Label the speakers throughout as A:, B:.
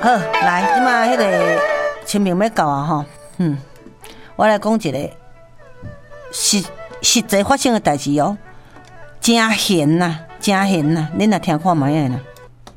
A: 好，来，即马迄个清明要到啊吼，我来讲一个实际发生的代志哦，真悬呐，真悬呐，恁来听看卖啦。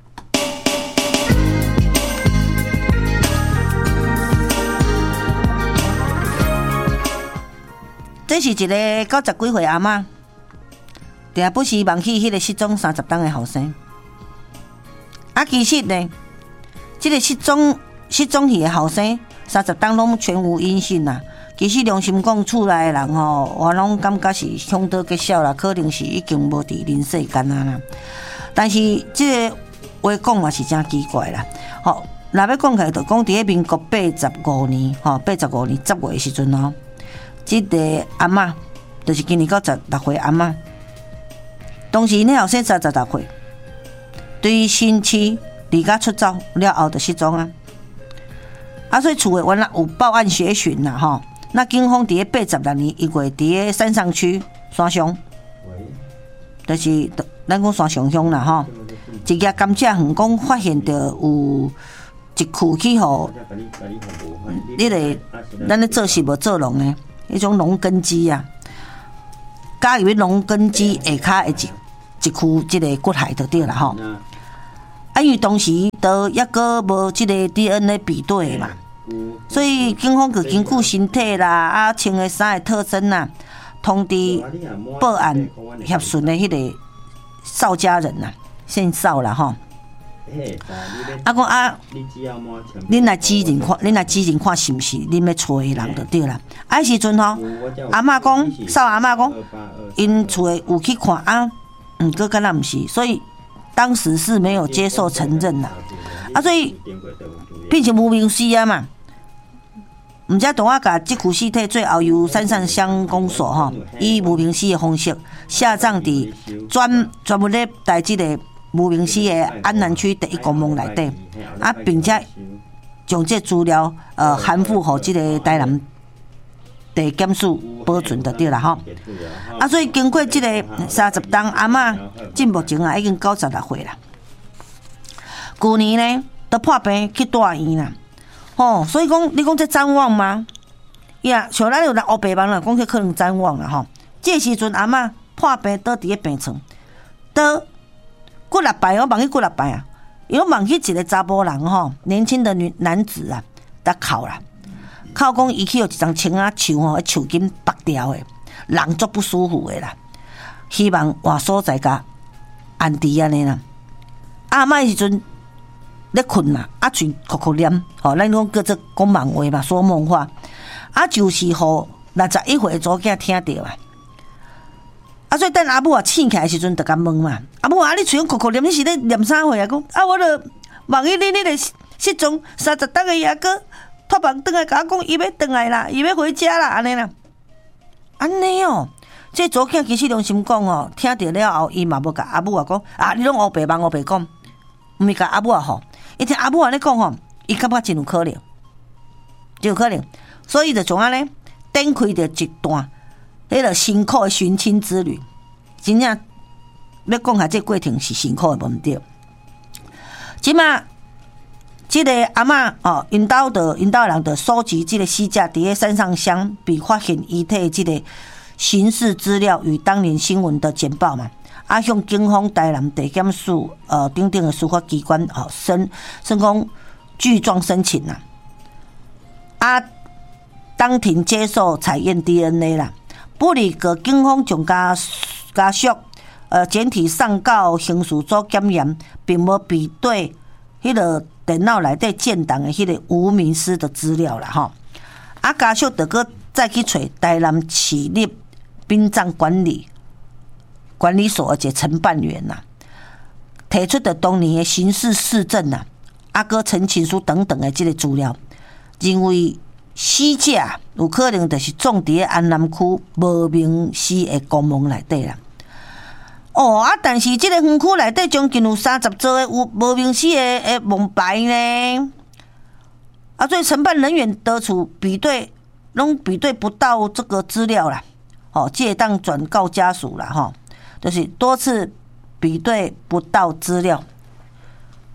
A: 这是一个90几岁阿嬷，定不时忘记迄个失踪30档的后生。啊，其实呢，这个失踪去的后生30档拢全无音讯啦。其实良心讲，厝内的人吼，我拢感觉是凶多吉少啦，可能是已经无伫人世间啊啦。但是这个话讲嘛是真奇怪啦。吼，若要讲起来，就讲伫民国85年，85年10月的时阵哦。这个阿嬷，就是今年96岁阿嬷，当时那后生36岁，对新妻离家出走了后就失踪啊。啊，所以厝的原来有报案协寻啦吼。那警方伫86年1月伫山上区山上，就是咱讲山上乡啦吼，一家甘蔗园讲发现着有一区去互迄个咱咧做事无做农呢。迄种农耕机啊，加入农耕机下骹的一区即个骨骸就对啦吼。啊，因为当时都抑个无即个 DNA 比对嘛，所以警方就根据身体啦、穿的衫的特征啦，通知报案协顺的迄个邵家人呐，姓邵啦吼。啊，讲啊，恁来指认看是毋是恁要找的人就对啦。啊，时阵吼，阿嬷讲，邵阿嬷讲，因厝的有去看啊，过敢若毋是，所以当时是没有接受承认啦。啊，所以变成无名尸啊嘛。毋知同我甲即具尸体最后由山上乡公所吼，以无名尸的方式下葬伫专门咧带即个。无名尸的安南区第1公墓内底，啊，并且将这资料函付予这个台南地检署保存就对啦吼。啊，所以经过这个30档阿嬷，至目前啊已经96岁啦。去年呢，都破病去大院啦，吼，所以讲你讲这谵妄吗？呀，像咱有人黑白帮啦，讲这可能谵妄啦吼。这时阵阿嬷破病倒伫个病床，倒。过6摆，我问去过6摆啊！因为问去一个查甫人吼，年轻的男子啊，在哭啦，哭讲伊去有一张青啊树吼，树根拔掉的，人足不舒服的啦。希望换所在甲安置安尼啦。阿嬷时阵咧困啦，啊嘴哭哭念，吼，咱讲叫做讲梦话嘛，说梦话，啊就是互61岁左囝听到啊。啊，所以等阿母啊醒起来的时阵，就甲问嘛，阿母啊，你嘴哭哭念，你是咧念啥货啊？讲啊，我著望伊恁迄个失踪30档的爷哥托梦转来甲我讲，伊要转来啦，伊要回家啦，安尼啦，安尼哦。这左囝其实良心讲哦，听到了后，伊嘛无甲阿母啊讲啊，你拢黑白帮黑白讲，毋是甲阿母啊吼，伊听阿母安尼讲吼，伊感觉真有可能，真有可能，所以就从安尼展开着一段。迄个辛苦的寻亲之旅，真正要讲下这过程是辛苦的，无毋对。即马，即个阿嬷哦，因兜人就收集即个死者伫咧山上乡被发现遗体的即个刑事资料与当年新闻的简报嘛，啊向警方、台南地检署等等的司法机关申讲具状申请啦，啊当庭接受采验 DNA 啦。不离个警方将家属简体上告刑事组检验，并无比对迄个电脑内底建档的迄个无名尸的资料啦吼。啊，家属得个再去找台南市立殡葬管理所的一个承办员呐，提出的当年的刑事事证呐，啊个陈情书等等的这个资料，认为。死者有可能就是葬伫安南区无名尸的公墓内底啦。哦啊，但是这个园区内底将近有30座的有无名尸的墓牌呢。啊，所以承办人员得出比对，拢比对不到这个资料啦。哦，借当转告家属啦，哈，就是多次比对不到资料。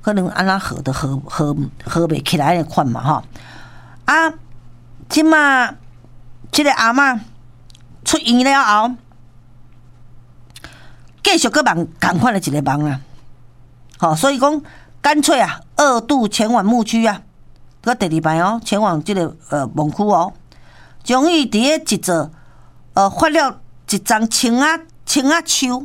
A: 可能安那合袂起来的款嘛吼。啊，即马即个阿嬷出院了后，继续个梦同款的一个梦啦。好，所以讲干脆啊，2度前往牧区啊，搁第2摆哦，前往即个梦区哦，终于伫咧一座发了一张青啊树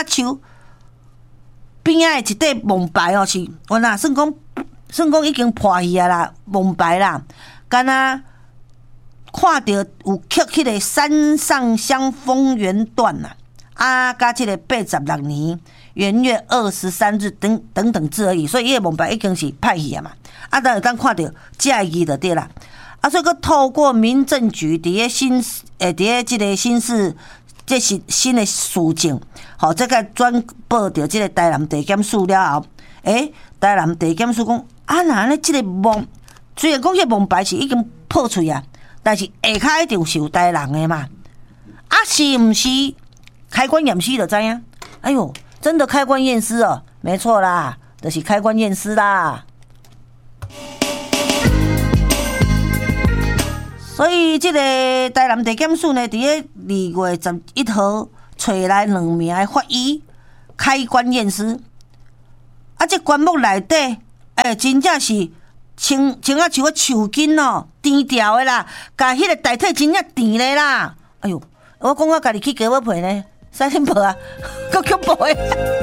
A: 边仔的一块蒙牌哦，是我呐算讲已经破去啊啦，蒙牌啦，敢若看到有刻迄个山上香风园段呐，甲即个86年元月23日等字而已，所以伊个蒙牌已经是歹去啊嘛，当然当看到这字就对啦。所以佮透过民政局伫咧即个新市，这是新的事情，好，这个转报到即个台南地检署了后，台南地检署讲哪呢？即个蒙虽然讲迄蒙牌是已经破出啊，但是下骹一定是有台南的嘛，是毋是开关验尸就知影？哎呦，真的开关验尸哦，没错啦，就是开关验尸啦。所以，这个台南地检署呢，伫咧2月11号找来2名的法医开棺验尸。这棺木内底，真正是像啊像个树根哦，甜掉的啦，甲迄个代替真正甜的啦。哎呦，我讲我家己去鸡母皮呢，啥人无啊？够恐怖的！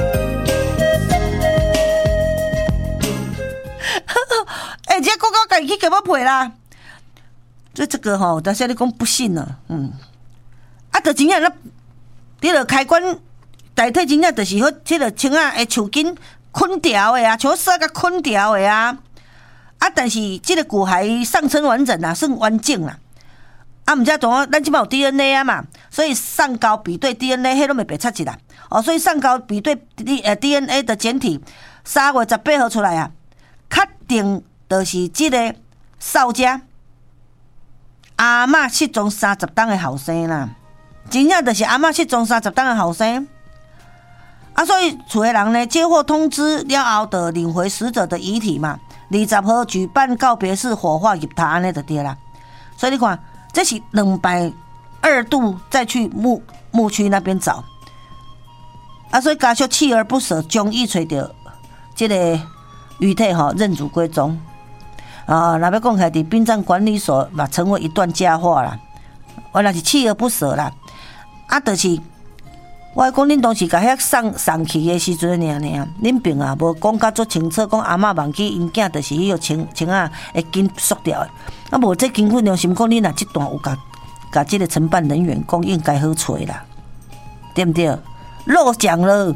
A: 这讲我家己去鸡母皮啦。所以这个吼，但是你讲不信了，就真正你著开关代替真正就是好，即个青仔的树根捆掉的啊，像沙甲捆掉的啊，但是即个骨骸上称完整啦，算完整啦，毋知怎啊，咱即摆有 DNA 啊嘛，所以上高比对 DNA 迄拢袂白插一啦，所以上高比对DNA 的简体3月18号出来啊，确定就是即个少家。阿嬷失踪30天的后生啦，真正就是阿嬷失踪30天的后生。所以厝的人呢，接获通知了后，就领回死者的遗体嘛。20号举办告别式火化入塔，安尼就对啦。所以你看，这是2度再去牧区那边找。所以家属锲而不舍，终于找到这个遗体认祖归宗。若要讲起来，伫殡葬管理所嘛，成为一段佳话啦。我若是锲而不舍啦，就是我讲恁当时甲遐送去的时阵尔，恁并无讲甲足清楚，讲阿嬷忘记因囝就是迄个青仔会紧缩掉的。无这经过良心讲，恁若这段有甲这个承办人员讲，应该好找啦，对不对？漏讲了。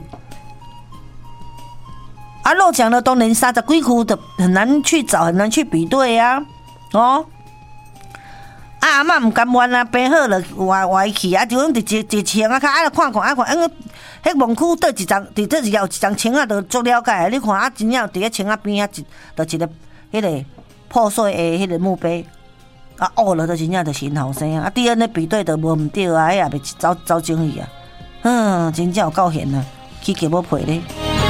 A: 漏讲了，当然30几区的很难去找，很难去比对啊。阿嬷唔甘愿啊，病好了歪去就用一枪较看，迄墓区倒一张，伫倒有一张枪就足了解。你看真正伫咧枪边就一个迄个破碎的迄个墓碑了，就真正就是因后生DNA 比对就无毋对迄也袂走精去真正有够闲啊，去鸡母皮咧。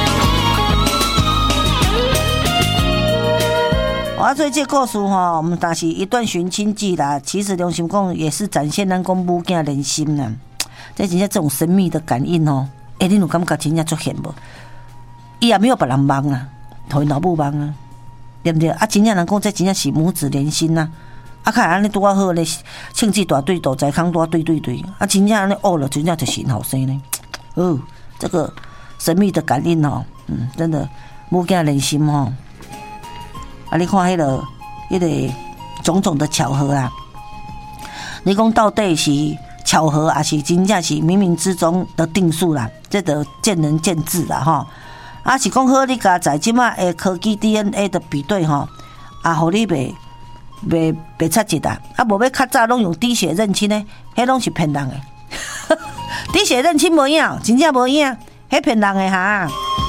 A: 所以这故事我们但是一段寻亲记啦。其实良心讲也是展现咱讲母囝人心啦。这真正这种神秘的感应你有感觉真正足现无？伊也没有别人帮啊，互因老母帮啊，对不对？真正人讲这真正是母子连心呐。看安尼拄啊好咧，庆记大队大财康大对，真正安尼了，真正就是因后生呢。这个神秘的感应真的母囝人心你看迄个种种的巧合啊！你讲到底是巧合，还是真正是冥冥之中的定数啦？这就见仁见智啦是讲好你家在即马的科技 DNA 的比对互你袂插一啦。无要较早拢用滴血认亲呢，迄拢是骗人的。滴血认亲无影，真正无影，迄骗人的哈。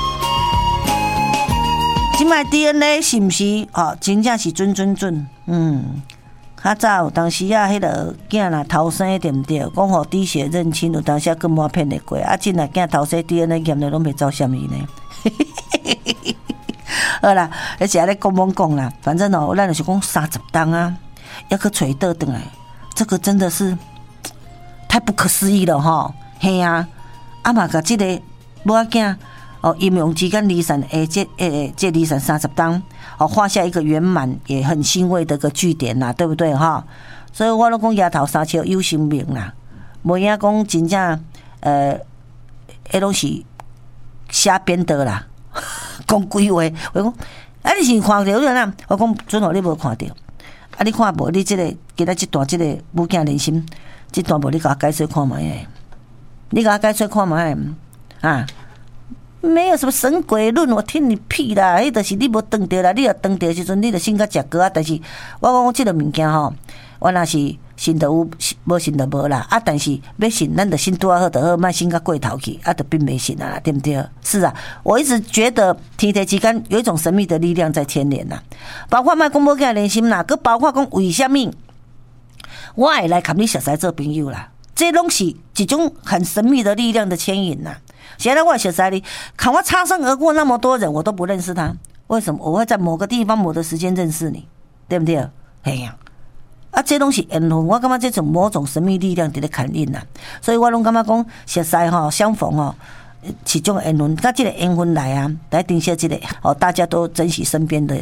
A: 即摆 DNA 是毋是真正是准？较早有当时迄个囝若偷生对毋对？讲互滴血认亲，有当时更冇骗得过。真若囝偷生 DNA 验了拢袂走啥物呢？ 好啦，而且咧讲懵讲啦，反正咱就是讲30档啊，要去找倒转来，这个真的是太不可思议了哈！嘿啊，嘛甲这个某仔囝阴阳之间离散这离散30档，画下一个圆满也很欣慰的一个句点啦，对不对哈？所以我都讲丫头三笑有生命啦，无影讲真正迄拢是瞎编的啦，讲鬼话。我讲你是看到了啦？我讲准哦，你无看到。你看无？你今仔这段这个母囝连心，这段无你甲我解说看卖你甲我解说看卖啊？没有什么神鬼论，我听你屁啦！迄就是你无当着啦，你若当着时阵，你就先甲食糕啊。但是我讲这个物件吼，我若是信就有，无信就无啦。但是要信，咱就信拄好就好，莫信甲过头去，就并没信啦，对不对？是啊，我一直觉得天地之间有一种神秘的力量在牵连啦，包括莫讲某囝连心啦，佮包括讲为什么我会来甲你熟识做朋友啦，这拢是一种很神秘的力量的牵引啦。现在我小时里看我擦身而过那么多人，我都不认识他，为什么我会在某个地方某的时间认识你？对不对？哎呀，这东西缘分，我感觉这种某种神秘力量在咧牵引啦，所以我拢感觉讲熟识相逢是种缘分，甲这个缘分来啊，来珍惜这个大家都珍惜身边的